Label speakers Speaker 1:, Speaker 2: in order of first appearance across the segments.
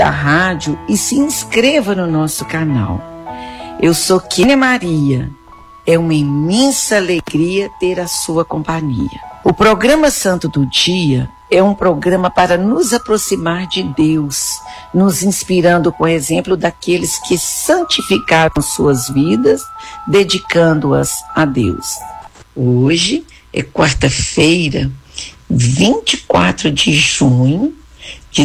Speaker 1: da rádio e se inscreva no nosso canal. Eu sou Kênia Maria. É uma imensa alegria ter a sua companhia. O programa Santo do Dia é um programa para nos aproximar de Deus, nos inspirando com o exemplo daqueles que santificaram suas vidas, dedicando-as a Deus. Hoje é quarta-feira, 24 de junho de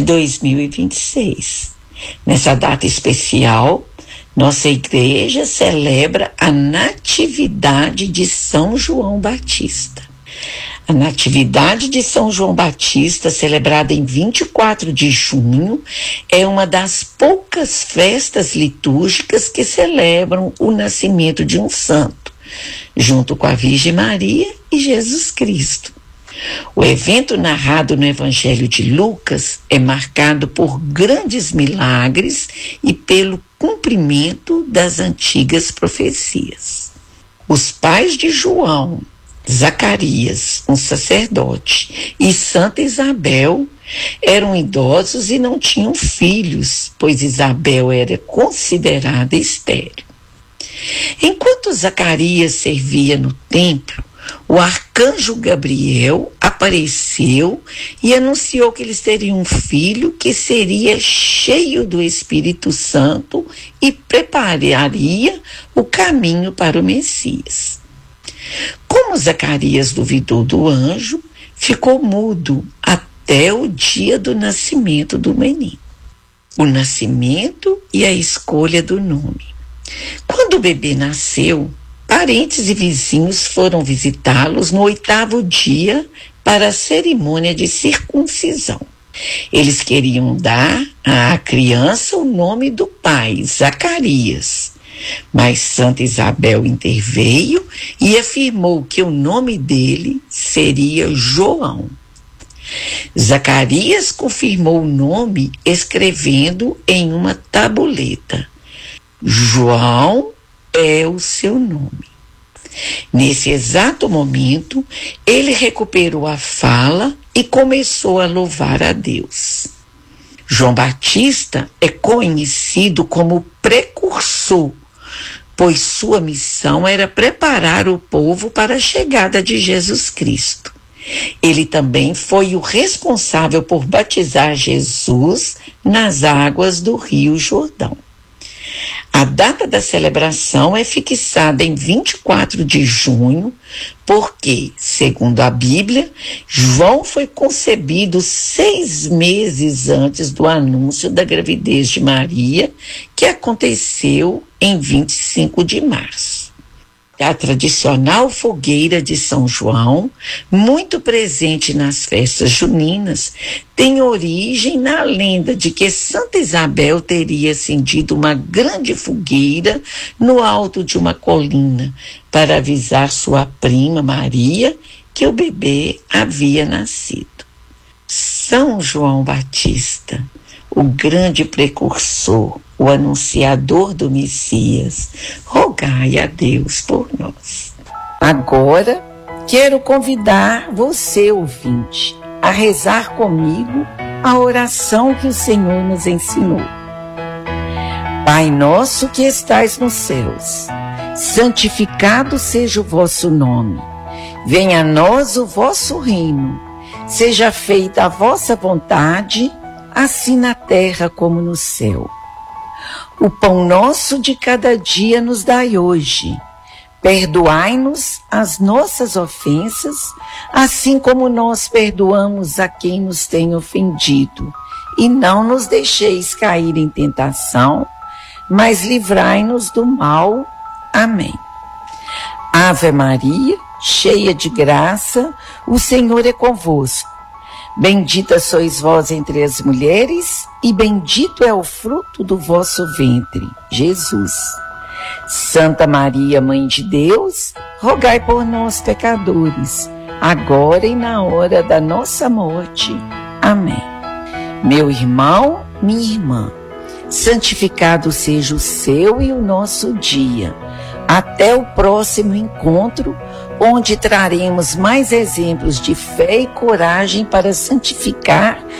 Speaker 1: 2026. Nessa data especial, nossa igreja celebra a Natividade de São João Batista. A Natividade de São João Batista, celebrada em 24 de junho, é uma das poucas festas litúrgicas que celebram o nascimento de um santo, junto com a Virgem Maria e Jesus Cristo. O evento narrado no Evangelho de Lucas é marcado por grandes milagres e pelo cumprimento das antigas profecias. Os pais de João, Zacarias, um sacerdote, e Santa Isabel eram idosos e não tinham filhos, pois Isabel era considerada estéril. Enquanto Zacarias servia no templo, o arcanjo Gabriel apareceu e anunciou que eles teriam um filho que seria cheio do Espírito Santo e prepararia o caminho para o Messias. Como Zacarias duvidou do anjo, ficou mudo até o dia do nascimento do menino. O nascimento e a escolha do nome. Quando o bebê nasceu, parentes e vizinhos foram visitá-los no 8º dia para a cerimônia de circuncisão. Eles queriam dar à criança o nome do pai, Zacarias. Mas Santa Isabel interveio e afirmou que o nome dele seria João. Zacarias confirmou o nome escrevendo em uma tabuleta: João é o seu nome. Nesse exato momento, ele recuperou a fala e começou a louvar a Deus. João Batista é conhecido como precursor, pois sua missão era preparar o povo para a chegada de Jesus Cristo. Ele também foi o responsável por batizar Jesus nas águas do Rio Jordão. A data da celebração é fixada em 24 de junho, porque, segundo a Bíblia, João foi concebido 6 meses antes do anúncio da gravidez de Maria, que aconteceu em 25 de março. A tradicional fogueira de São João, muito presente nas festas juninas, tem origem na lenda de que Santa Isabel teria acendido uma grande fogueira no alto de uma colina para avisar sua prima Maria que o bebê havia nascido. São João Batista, o grande precursor, o anunciador do Messias, rogai a Deus por nós. Agora, quero convidar você, ouvinte, a rezar comigo a oração que o Senhor nos ensinou. Pai nosso que estais nos céus, santificado seja o vosso nome. Venha a nós o vosso reino. Seja feita a vossa vontade, assim na terra como no céu. O pão nosso de cada dia nos dai hoje. Perdoai-nos as nossas ofensas, assim como nós perdoamos a quem nos tem ofendido. E não nos deixeis cair em tentação, mas livrai-nos do mal. Amém. Ave Maria, cheia de graça, o Senhor é convosco. Bendita sois vós entre as mulheres, e bendito é o fruto do vosso ventre, Jesus. Santa Maria, Mãe de Deus, rogai por nós, pecadores, agora e na hora da nossa morte. Amém. Meu irmão, minha irmã, santificado seja o seu e o nosso dia. Até o próximo encontro, onde traremos mais exemplos de fé e coragem para santificar